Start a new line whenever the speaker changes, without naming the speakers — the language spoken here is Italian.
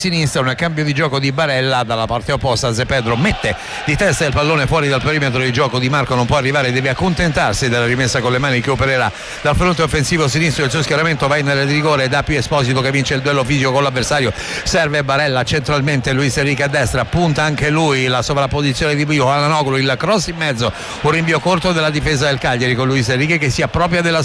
sinistra, un cambio di gioco di Barella dalla parte opposta. Zepedro mette di testa il pallone fuori dal perimetro di gioco, Di Marco non può arrivare, deve accontentarsi della rimessa con le mani che opererà dal fronte offensivo sinistro. Il suo schieramento va in area di rigore, da più Esposito che vince il duello fisico con l'avversario, serve Barella centralmente, Luis Enrique a destra, punta anche lui, la sovrapposizione di Biolanoglu, il cross in mezzo, un rinvio corto della difesa del Cagliari con Luis Enrique che si appropria della